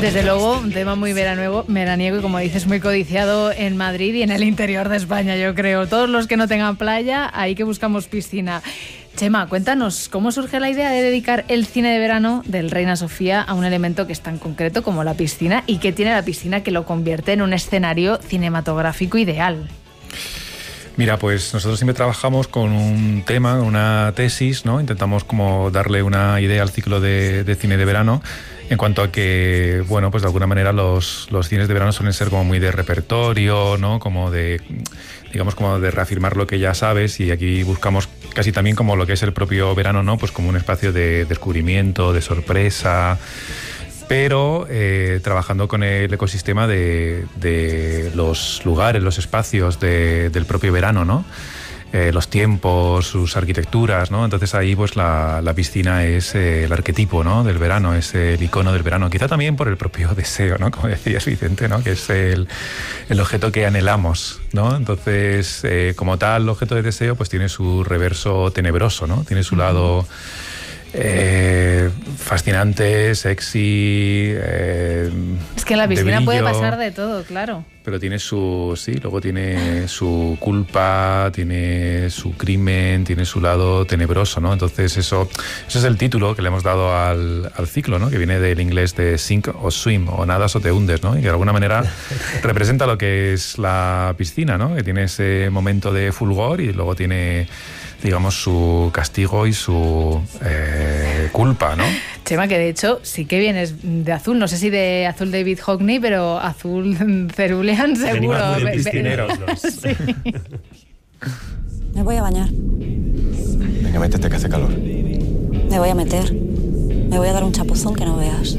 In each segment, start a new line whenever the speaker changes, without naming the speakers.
Desde luego, un tema muy veraniego y, como dices, muy codiciado en Madrid y en el interior de España, yo creo. Todos los que no tengan playa, ahí que buscamos piscina. Chema, cuéntanos, ¿cómo surge la idea de dedicar el cine de verano del Reina Sofía a un elemento que es tan concreto como la piscina y que tiene la piscina que lo convierte en un escenario cinematográfico ideal?
Mira, pues nosotros siempre trabajamos con un tema, una tesis, ¿no? Intentamos como darle una idea al ciclo de cine de verano en cuanto a que, bueno, pues de alguna manera los cines de verano suelen ser como muy de repertorio, ¿no? Como de, digamos, como de reafirmar lo que ya sabes, y aquí buscamos casi también como lo que es el propio verano, ¿no? Pues como un espacio de descubrimiento, de sorpresa, pero trabajando con el ecosistema de los lugares, los espacios del propio verano, ¿no? Los tiempos, sus arquitecturas, ¿no? Entonces ahí pues la piscina es el arquetipo, ¿no? Del verano, es el icono del verano. Quizá también por el propio deseo, ¿no? Como decías, Vicente, ¿no? Que es el objeto que anhelamos, ¿no? Entonces, como tal, el objeto de deseo pues tiene su reverso tenebroso, ¿no? Tiene su lado fascinante, sexy,
es que en la piscina puede pasar de todo, claro.
Pero tiene luego tiene su culpa, tiene su crimen, tiene su lado tenebroso, ¿no? Entonces eso es el título que le hemos dado al ciclo, ¿no? Que viene del inglés de sink o swim, o nadas o te hundes, ¿no? Y que de alguna manera representa lo que es la piscina, ¿no? Que tiene ese momento de fulgor y luego tiene, digamos, su castigo y su culpa, ¿no?
Chema, que de hecho sí que vienes de azul, no sé si de azul David Hockney, pero azul cerulean seguro.
Venimos muy piscineros.
Sí.
Me voy a bañar.
Venga, métete que hace calor.
Me voy a meter. Me voy a dar un chapuzón que no veas.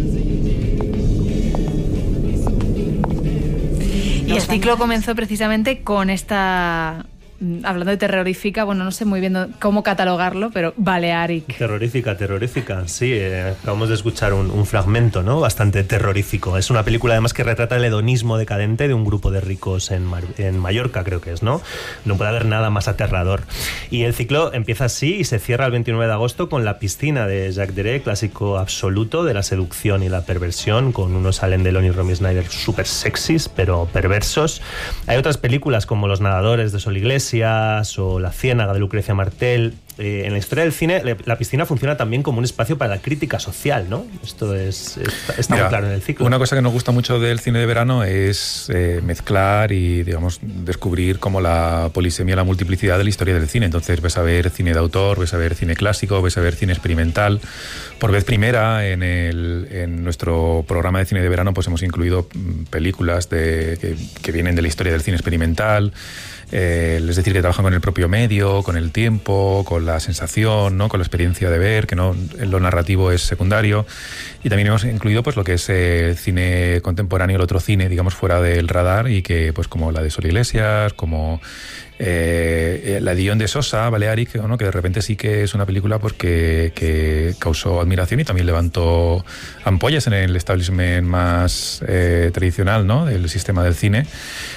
Y el ciclo comenzó precisamente con esta... Hablando de terrorífica, bueno, no sé muy bien cómo catalogarlo, pero Balearic.
Terrorífica, sí. Acabamos de escuchar un fragmento, ¿no? Bastante terrorífico. Es una película además que retrata el hedonismo decadente de un grupo de ricos en Mallorca, creo que es, ¿no? No puede haber nada más aterrador. Y el ciclo empieza así y se cierra el 29 de agosto con La piscina de Jacques Deray, clásico absoluto de la seducción y la perversión, con unos Alain Delon y Romy Schneider súper sexys, pero perversos. Hay otras películas como Los nadadores de Sol Iglesias o La ciénaga de Lucrecia Martel. En la historia del cine, la piscina funciona también como un espacio para la crítica social, ¿no? Esto está muy claro en el ciclo.
Una cosa que nos gusta mucho del cine de verano es mezclar y, digamos, descubrir como la polisemia, la multiplicidad de la historia del cine. Entonces ves a ver cine de autor, ves a ver cine clásico, ves a ver cine experimental. Por vez primera en nuestro programa de cine de verano pues hemos incluido películas que vienen de la historia del cine experimental. Es decir, que trabajan con el propio medio, con el tiempo, con la sensación, ¿no? Con la experiencia de ver, que no lo narrativo es secundario. Y también hemos incluido pues lo que es cine contemporáneo, el otro cine, digamos, fuera del radar, y que pues como la de Sol Iglesias, como la Dion de Sosa, Balearic, ¿no? Que de repente sí que es una película pues que causó admiración y también levantó ampollas en el establishment más tradicional, ¿no? Del sistema del cine.